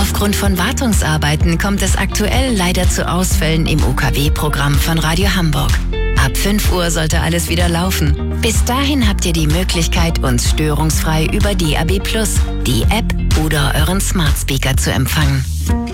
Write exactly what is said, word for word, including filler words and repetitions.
Aufgrund von Wartungsarbeiten kommt es aktuell leider zu Ausfällen im U K W-Programm von Radio Hamburg. Ab fünf Uhr sollte alles wieder laufen. Bis dahin habt ihr die Möglichkeit, uns störungsfrei über D A B plus, die App oder euren Smart Speaker zu empfangen.